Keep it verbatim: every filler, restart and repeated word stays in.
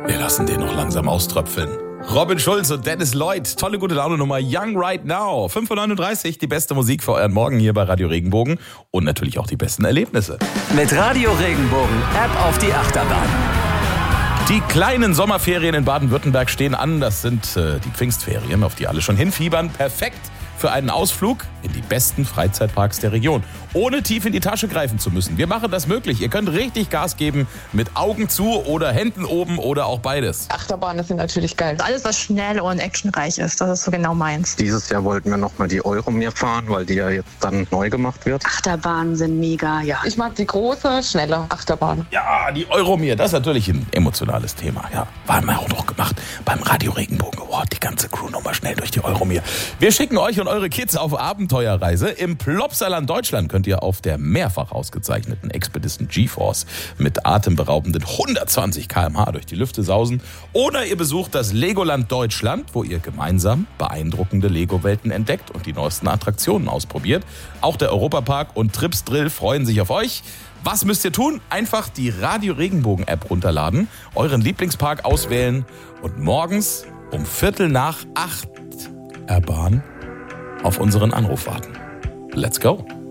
Wir lassen den noch langsam auströpfeln. Robin Schulz und Dennis Lloyd, tolle gute Laune Nummer Young Right Now. fünf Uhr neununddreißig, die beste Musik für euren Morgen hier bei Radio Regenbogen und natürlich auch die besten Erlebnisse. Mit Radio Regenbogen, App auf die Achterbahn. Die kleinen Sommerferien in Baden-Württemberg stehen an. Das sind äh, die Pfingstferien, auf die alle schon hinfiebern. Perfekt für einen Ausflug in die besten Freizeitparks der Region. Ohne tief in die Tasche greifen zu müssen. Wir machen das möglich. Ihr könnt richtig Gas geben mit Augen zu oder Händen oben oder auch beides. Achterbahnen sind natürlich geil. Alles, was schnell und actionreich ist, das ist so genau meins. Dieses Jahr wollten wir nochmal die Euromir fahren, weil die ja jetzt dann neu gemacht wird. Achterbahnen sind mega, ja. Ich mag die große, schnelle Achterbahn. Ja, die Euromir, das ist natürlich ein emotionales Thema. Ja, waren wir auch noch gemacht beim Radio Regenbogen Award. Die ganze Crew nochmal schnell durch die Euromir. Wir schicken euch und eure Kids auf Abenteuerreise. Im Plopsaland Deutschland könnt ihr auf der mehrfach ausgezeichneten Expedition GeForce mit atemberaubenden hundertzwanzig Kilometer pro Stunde durch die Lüfte sausen. Oder ihr besucht das Legoland Deutschland, wo ihr gemeinsam beeindruckende Lego-Welten entdeckt und die neuesten Attraktionen ausprobiert. Auch der Europapark und Trips Drill freuen sich auf euch. Was müsst ihr tun? Einfach die Radio Regenbogen App runterladen, euren Lieblingspark auswählen und morgens um Viertel nach acht erbahnen auf unseren Anruf warten. Let's go!